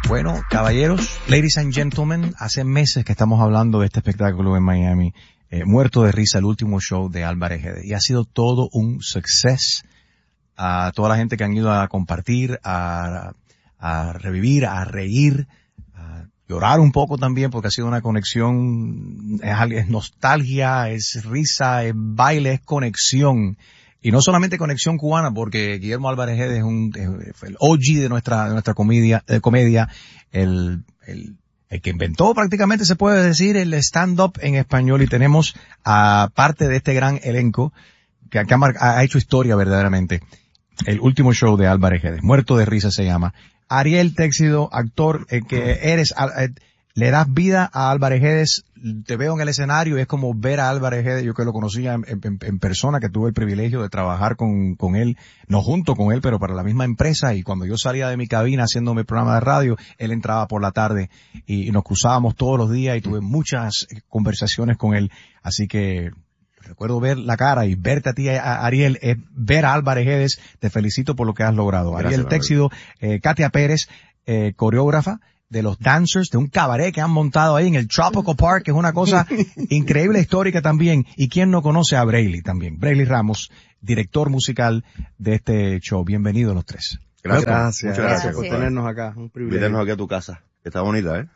Bueno, caballeros, ladies and gentlemen, hace meses que estamos hablando de este espectáculo en Miami, Muerto de Risa, el último show de Álvarez Geddes, y ha sido todo un success. A toda la gente que han ido a compartir, a revivir, a reír, a llorar un poco también, porque ha sido una conexión, es nostalgia, es risa, es baile, es conexión. Y no solamente conexión cubana, porque Guillermo Álvarez Geddes es el OG de nuestra comedia, el que inventó prácticamente, se puede decir, el stand-up en español, y tenemos a parte de este gran elenco que ha hecho historia verdaderamente. El último show de Álvarez Geddes, Muerto de Risa se llama. Ariel Téxido, actor, que eres, le das vida a Álvarez Geddes. Te veo en el escenario y es como ver a Álvarez Geddes, yo que lo conocía en persona, que tuve el privilegio de trabajar con él, no junto con él, pero para la misma empresa, y cuando yo salía de mi cabina haciendo mi programa de radio, él entraba por la tarde y nos cruzábamos todos los días y tuve muchas conversaciones con él, así que recuerdo ver la cara y verte a ti, Ariel, es ver a Álvarez Geddes. Te felicito por lo que has logrado. Gracias, Ariel Téxido, Katia Pérez, coreógrafa de los dancers, de un cabaret que han montado ahí en el Tropical Park, que es una cosa increíble, histórica también. Y quién no conoce a Brayley también. Brayley Ramos, director musical de este show. Bienvenidos los tres. Gracias. Muchas gracias por tenernos acá. Un privilegio. Invítanos aquí a tu casa, que está bonita, ¿eh?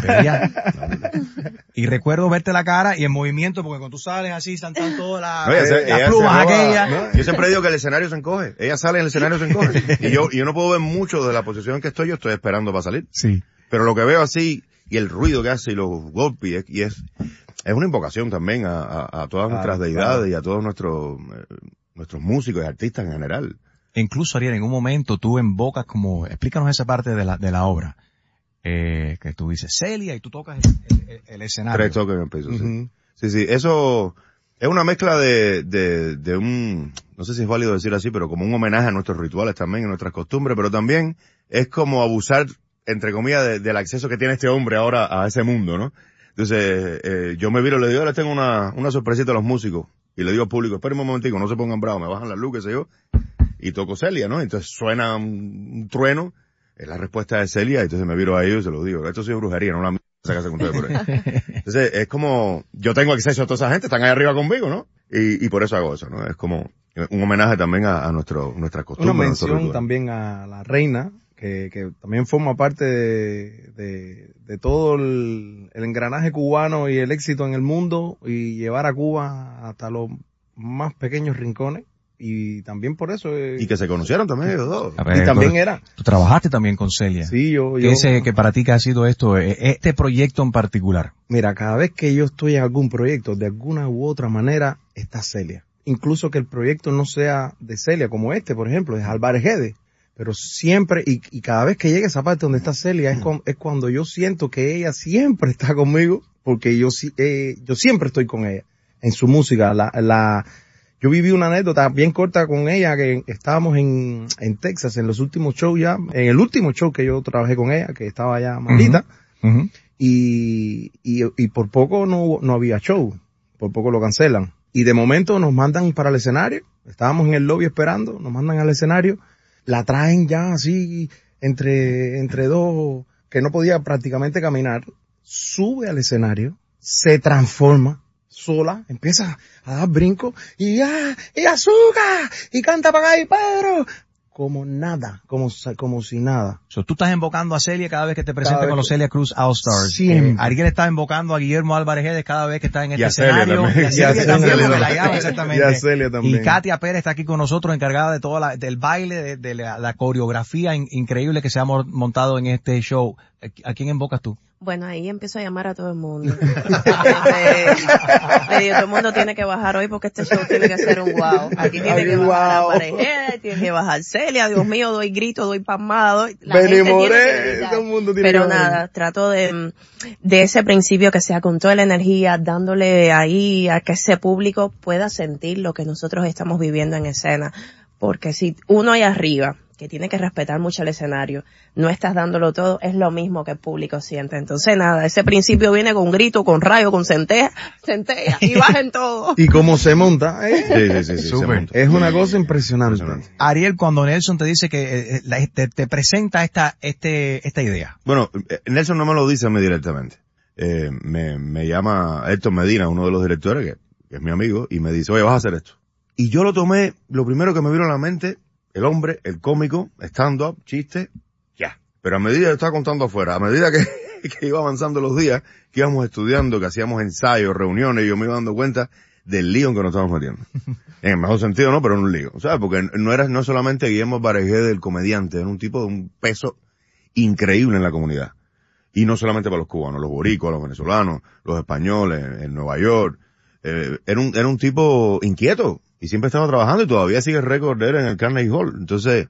Y recuerdo verte la cara y el movimiento, porque cuando tú sales así, saltan todas las plumas aquellas. ¿No? Yo siempre digo que el escenario se encoge. Ella sale en el escenario se encoge. Y yo no puedo ver mucho de la posición en que estoy, yo estoy esperando para salir. Sí. Pero lo que veo así, y el ruido que hace, y los golpes, y es una invocación también a todas nuestras deidades y a todos nuestros músicos y artistas en general. Incluso, Ariel, en un momento tú invocas como, explícanos esa parte de la obra. Que tú dices Celia y tú tocas el escenario. 3 toques en el piso, sí. Sí, eso es una mezcla de un, no sé si es válido decir así, pero como un homenaje a nuestros rituales también, a nuestras costumbres, pero también es como abusar, entre comillas, del acceso que tiene este hombre ahora a ese mundo, ¿no? Entonces, yo me viro y le digo, ahora tengo una sorpresita a los músicos, y le digo al público, esperen un momentico, no se pongan bravos, me bajan la luz, qué sé yo, y toco Celia, ¿no? Entonces suena un trueno, es la respuesta de Celia, y entonces me viro a ellos y se los digo, esto sí es brujería, no la esa casa con ustedes por ahí. Entonces, es como, yo tengo acceso a toda esa gente, están ahí arriba conmigo, ¿no? Y por eso hago eso, ¿no? Es como un homenaje también a nuestra costumbre. Una mención también a la reina, que también forma parte de todo el engranaje cubano y el éxito en el mundo, y llevar a Cuba hasta los más pequeños rincones. Y también por eso... y que se conocieron también ellos dos. Y también era... Tú trabajaste también con Celia. Sí, yo... Que para ti, ¿qué ha sido esto, este proyecto en particular? Mira, cada vez que yo estoy en algún proyecto, de alguna u otra manera, está Celia. Incluso que el proyecto no sea de Celia, como este, por ejemplo, es Álvarez Geddes. Pero siempre, y cada vez que llega esa parte donde está Celia, es cuando yo siento que ella siempre está conmigo, porque yo siempre estoy con ella, en su música. Yo viví una anécdota bien corta con ella, que estábamos en Texas, en los últimos shows ya, en el último show que yo trabajé con ella, que estaba ya malita, y por poco no había show, por poco lo cancelan. Y de momento nos mandan para el escenario, estábamos en el lobby esperando, nos mandan al escenario, la traen ya así, entre dos, que no podía prácticamente caminar, sube al escenario, se transforma, sola, empieza a dar brincos y azúcar, y canta para acá y Pedro, como nada, como si nada. Tú estás invocando a Celia cada vez que te presentes con los Celia Cruz All Stars. Ariel está invocando a Guillermo Álvarez Geddes cada vez que está en este escenario. Y a Celia también, porque la llama exactamente. Y a Celia también. Y Katia Pérez está aquí con nosotros, encargada de del baile, de la coreografía increíble que se ha montado en este show. ¿A quién invocas tú? Bueno, ahí empiezo a llamar a todo el mundo. Le digo, todo el mundo tiene que bajar hoy porque este show tiene que ser un wow. Aquí tiene que bajar Álvarez Geddes, tiene que bajar Celia, Dios mío, doy grito, doy palmada, todo el mundo tiene pero nada, trato de ese principio que sea con toda la energía, dándole ahí a que ese público pueda sentir lo que nosotros estamos viviendo en escena. Porque si uno ahí arriba, que tiene que respetar mucho el escenario, no estás dándolo todo, es lo mismo que el público siente. Entonces nada, ese principio viene con grito, con rayo, con centella, y bajen todo. Y cómo se monta, ¿eh? Sí, se Súper. monta. Es una cosa impresionante. Ariel, cuando Nelson te dice que te presenta esta idea. Bueno, Nelson no me lo dice a mí directamente. Me llama Héctor Medina, uno de los directores, que es mi amigo, y me dice, oye, vas a hacer esto. Y yo lo tomé, lo primero que me vino a la mente, el hombre, el cómico, stand-up, chiste, ya. Pero a medida que estaba contando afuera, a medida que iba avanzando los días, que íbamos estudiando, que hacíamos ensayos, reuniones, yo me iba dando cuenta del lío en que nos estábamos metiendo. En el mejor sentido, ¿no? Pero en un lío. O sea, porque no solamente Guillermo Álvarez Guedes, el comediante, era un tipo de un peso increíble en la comunidad. Y no solamente para los cubanos, los boricuas, los venezolanos, los españoles, en Nueva York. Era un tipo inquieto. Y siempre estaba trabajando y todavía sigue el récord de él en el Carnegie Hall. Entonces,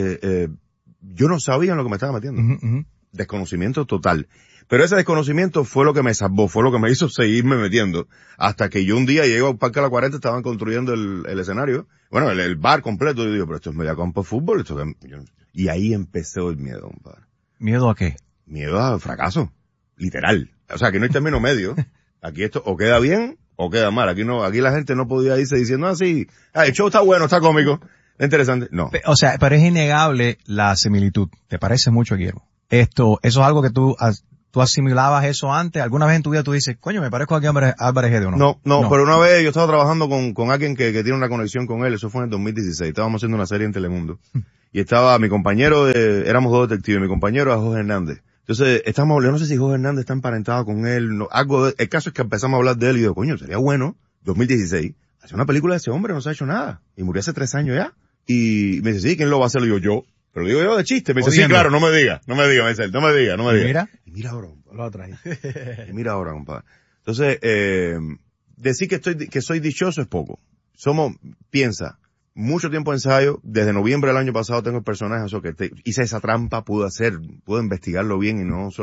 yo no sabía en lo que me estaba metiendo. Uh-huh. Desconocimiento total. Pero ese desconocimiento fue lo que me salvó, fue lo que me hizo seguirme metiendo. Hasta que yo un día llego al Parque a la 40, estaban construyendo el escenario. Bueno, el bar completo. Y digo, pero esto es media campo de fútbol. Y ahí empezó el miedo, compadre. ¿Miedo a qué? Miedo al fracaso. Literal. O sea, que no hay término medio. Aquí esto o queda bien o queda mal. Aquí la gente no podía irse diciendo, sí, el show está bueno, está cómico, es interesante. No. O sea, pero es innegable la similitud. ¿Te parece mucho, Guillermo? Eso es algo que tú asimilabas eso antes. ¿Alguna vez en tu vida tú dices, coño, me parezco a Álvarez Guedes o no? No, pero una vez yo estaba trabajando con alguien que tiene una conexión con él, eso fue en el 2016, estábamos haciendo una serie en Telemundo. Y estaba mi compañero, éramos dos detectives, mi compañero era Jorge Hernández. Entonces, yo no sé si Jorge Hernández está emparentado con él, el caso es que empezamos a hablar de él y digo, coño, sería bueno, 2016, hacer una película de ese hombre, no se ha hecho nada. Y murió hace 3 años ya. Y me dice, sí, ¿quién lo va a hacer? Le digo, yo. Pero digo yo de chiste. Me dice, sí, claro, no me diga, Marcel, no me diga. Y mira ahora, compadre. Lo atrae. Y mira ahora, compadre. Entonces, decir que soy dichoso es poco. Piensa, mucho tiempo de ensayo, desde noviembre del año pasado tengo el personaje, hice esa trampa, pude investigarlo bien y no solo